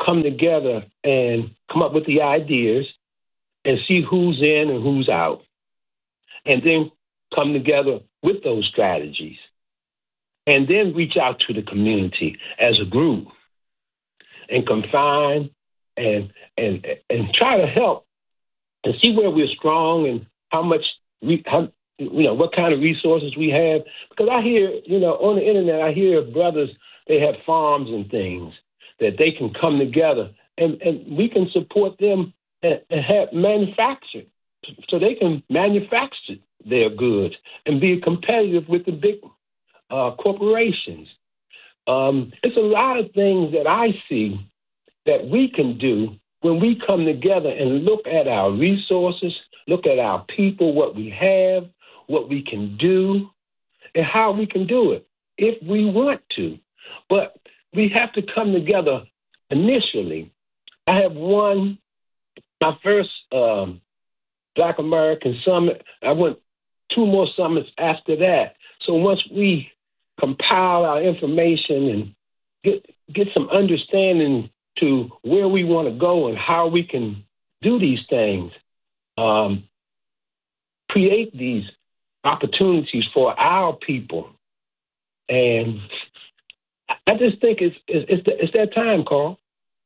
come together and come up with the ideas and see who's in and who's out, and then come together with those strategies, and then reach out to the community as a group and confine and try to help and see where we're strong and what kind of resources we have. Because I hear, on the internet, I hear brothers, they have farms and things that they can come together and we can support them and have manufactured so they can manufacture their goods and be competitive with the big corporations. It's a lot of things that I see that we can do when we come together and look at our resources, look at our people, what we have, what we can do, and how we can do it if we want to. But we have to come together initially. I have my first Black American Summit. I went 2 more summits after that. So once we compile our information and get some understanding to where we want to go and how we can do these things, create these opportunities for our people. And I just think it's that time, Carl.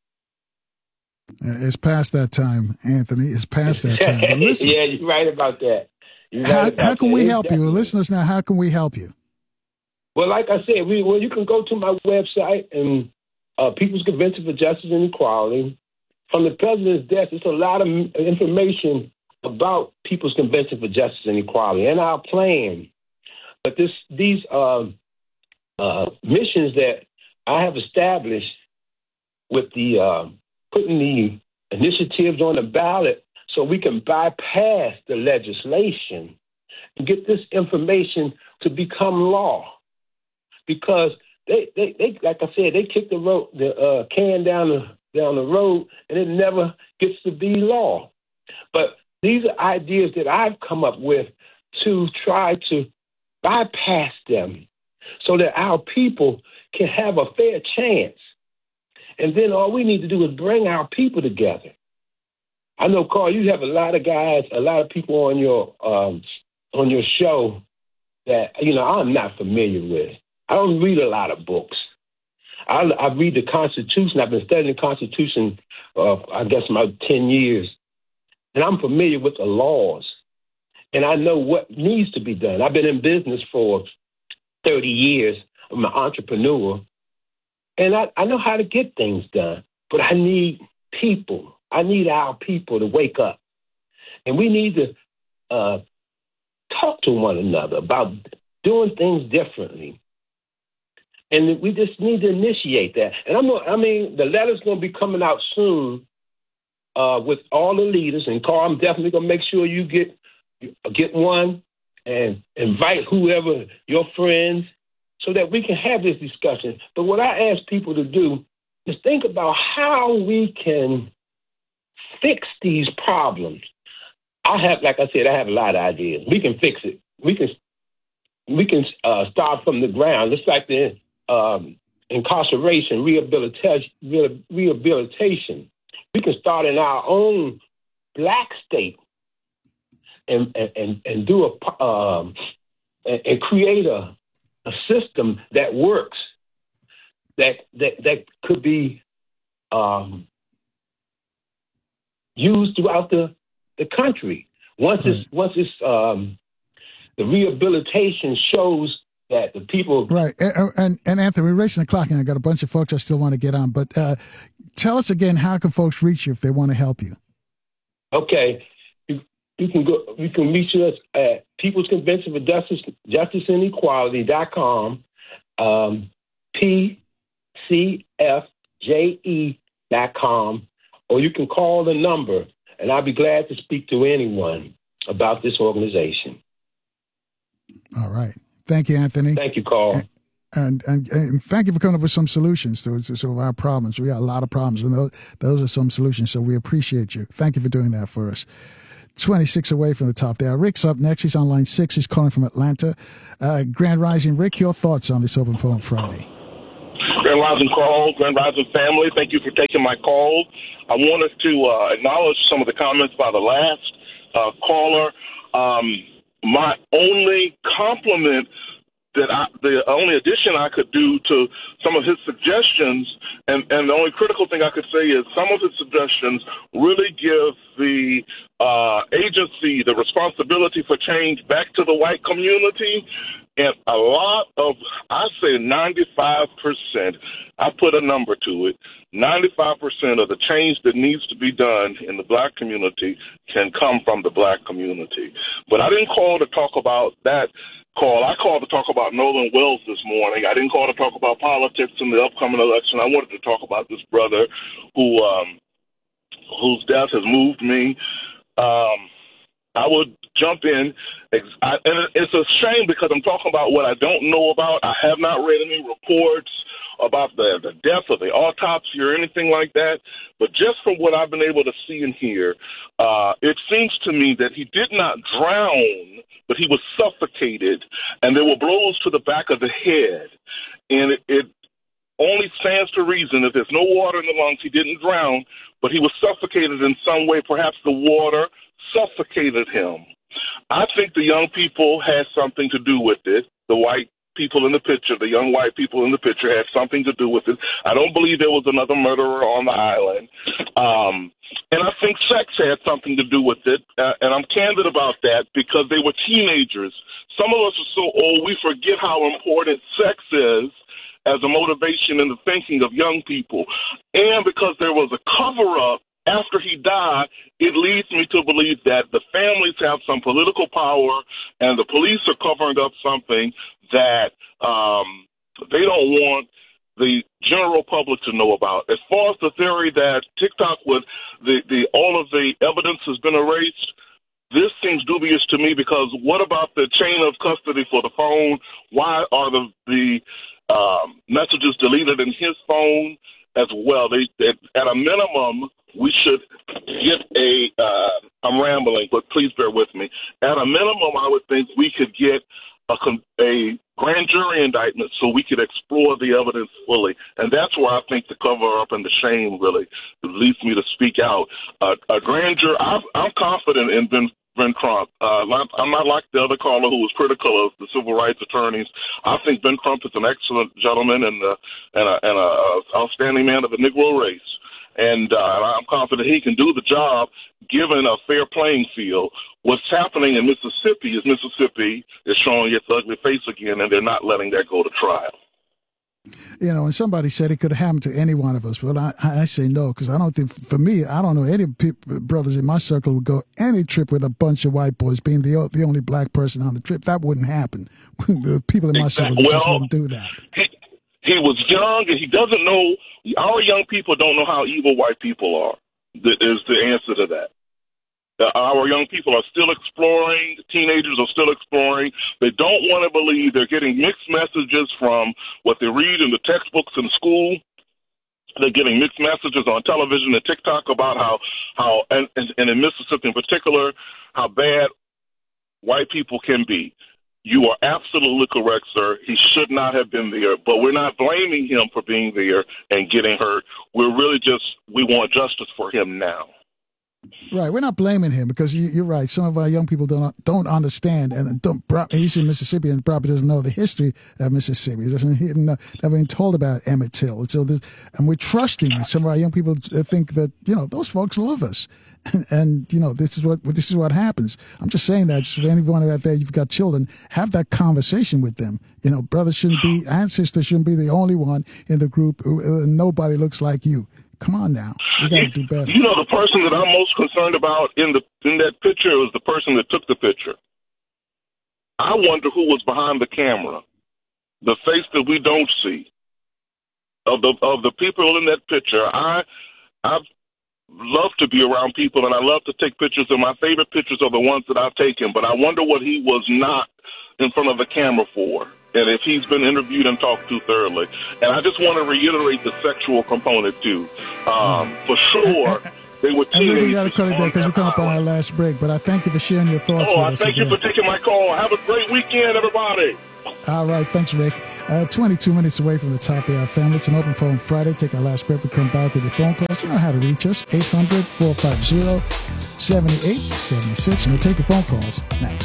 It's past that time, Anthony. It's past that time. But listen, yeah, you're right about that. How can we help you? Listeners, now, how can we help you? Well, like I said, you can go to my website and People's Convention for Justice and Equality. From the President's desk, it's a lot of information about People's Convention for Justice and Equality and our plan. But these missions that I have established with the putting the initiatives on the ballot so we can bypass the legislation and get this information to become law. Because they like I said, they kick the can down the road, and it never gets to be law. But these are ideas that I've come up with to try to bypass them so that our people can have a fair chance. And then all we need to do is bring our people together. I know, Carl, you have a lot of guys, a lot of people on your show that, I'm not familiar with. I don't read a lot of books. I read the Constitution. I've been studying the Constitution, I guess, about 10 years. And I'm familiar with the laws. And I know what needs to be done. I've been in business for 30 years. I'm an entrepreneur. And I know how to get things done. But I need people. I need our people to wake up. And we need to talk to one another about doing things differently. And we just need to initiate that. And the letter's going to be coming out soon with all the leaders. And Carl, I'm definitely going to make sure you get one and invite whoever, your friends, so that we can have this discussion. But what I ask people to do is think about how we can fix these problems. Like I said, I have a lot of ideas. We can fix it. We can start from the ground. It's like the incarceration, rehabilitation. We can start in our own Black state and do and create a system that works, that could be used throughout the country. Once it's the rehabilitation shows that the people... Right. And Anthony, we're racing the clock, and I got a bunch of folks I still want to get on. But tell us again, how can folks reach you if they want to help you? Okay. You can reach us at People's Convention for Justice and Equality.com, PCFJE.com, or you can call the number, and I'll be glad to speak to anyone about this organization. All right. Thank you, Anthony. Thank you, Carl. And thank you for coming up with some solutions to our problems. We got a lot of problems, and those are some solutions, so we appreciate you. Thank you for doing that for us. 26 away from the top there. Rick's up next. He's on line 6. He's calling from Atlanta. Grand Rising. Rick, your thoughts on this Open Phone Friday? Grand Grand Rising Carl, Grand Rising family, thank you for taking my call. I wanted to acknowledge some of the comments by the last caller. My only compliment the only addition I could do to some of his suggestions, and the only critical thing I could say is some of his suggestions really give the agency the responsibility for change back to the white community. And a lot of, I say 95%, I put a number to it, 95% of the change that needs to be done in the black community can come from the black community. But I didn't call to talk about that. I called to talk about Nolan Wells this morning. I didn't call to talk about politics in the upcoming election. I wanted to talk about this brother whose death has moved me. I would jump in, and it's a shame because I'm talking about what I don't know about. I have not read any reports about the death or the autopsy or anything like that. But just from what I've been able to see and hear, it seems to me that he did not drown, but he was suffocated, and there were blows to the back of the head. And it only stands to reason if there's no water in the lungs, he didn't drown, but he was suffocated in some way. Perhaps the water suffocated him. I think the young people had something to do with it. The white people in the picture, the young white people in the picture had something to do with it. I don't believe there was another murderer on the island. And I think sex had something to do with it. And I'm candid about that because they were teenagers. Some of us are so old, we forget how important sex is as a motivation in the thinking of young people. And because there was a cover-up after he died, it leads me to believe that the families have some political power and the police are covering up something that they don't want the general public to know about. As far as the theory that TikTok would, all of the evidence has been erased, this seems dubious to me because what about the chain of custody for the phone? Why are the messages deleted in his phone as well? At a minimum, we should get I'm rambling, but please bear with me. At a minimum, I would think we could get a grand jury indictment so we could explore the evidence fully. And that's where I think the cover-up and the shame really leads me to speak out. A grand jury, I'm confident in Ben Crump. I'm not like the other caller who was critical of the civil rights attorneys. I think Ben Crump is an excellent gentleman and an outstanding man of the Negro race. And I'm confident he can do the job given a fair playing field. What's happening in Mississippi is showing its ugly face again, and they're not letting that go to trial. You know, and somebody said it could have happened to any one of us. Well, I say no, because I don't think, for me, I don't know any brothers in my circle would go any trip with a bunch of white boys being the only black person on the trip. That wouldn't happen. The people in my circle just wouldn't do that. He was young, and he doesn't know. Our young people don't know how evil white people are. That is the answer to that. Our young people are still exploring. Teenagers are still exploring. They don't want to believe. They're getting mixed messages from what they read in the textbooks in school. They're getting mixed messages on television and TikTok about how and in Mississippi in particular, how bad white people can be. You are absolutely correct, sir. He should not have been there, but we're not blaming him for being there and getting hurt. We want justice for him now. Right, we're not blaming him because you're right. Some of our young people don't understand, and he's in Mississippi and probably doesn't know the history of Mississippi. He never been told about Emmett Till. So and we're trusting some of our young people think that those folks love us, and this is what happens. I'm just saying that just for anyone out there, you've got children, have that conversation with them. Brothers shouldn't be, and sisters shouldn't be the only one in the group. Nobody looks like you. Come on now. We got to do better. The person that I'm most concerned about in that picture was the person that took the picture. I wonder who was behind the camera, the face that we don't see. Of the people in that picture, I love to be around people, and I love to take pictures, and my favorite pictures are the ones that I've taken, but I wonder what he was not in front of the camera for, and if he's been interviewed and talked to thoroughly. And I just want to reiterate the sexual component, too. For sure, they were teenagers. We got to cut it there because we're coming up on our last break, but I thank you for sharing your thoughts with us. Thank you for taking my call. Have a great weekend, everybody. All right. Thanks, Rick. 22 minutes away from the top of the hour, family. It's an open phone Friday. Take our last break. We come back with your phone calls. You know how to reach us. 800-450-7876. And we'll take your phone calls next.